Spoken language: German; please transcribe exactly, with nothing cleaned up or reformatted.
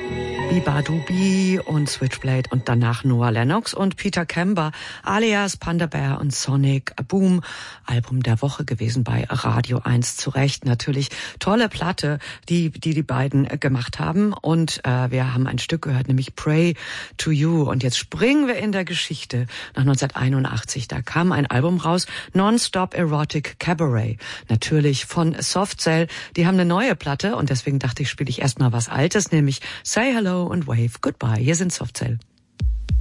Biba-Dubi und Switchblade und danach Noah Lennox und Peter Kember alias Panda Bear und Sonic Boom. Album der Woche gewesen bei Radio eins, zu Recht. Natürlich tolle Platte, die die, die beiden gemacht haben. Und äh, wir haben ein Stück gehört, nämlich Pray to You. Und jetzt springen wir in der Geschichte nach neunzehnhunderteinundachtzig. Da kam ein Album raus, Non-Stop Erotic Cabaret. Natürlich von Soft Cell. Die haben eine neue Platte und deswegen dachte ich, spiele ich erstmal was Altes, nämlich Say Hello and Wave Goodbye. Hier sind Soft Cell.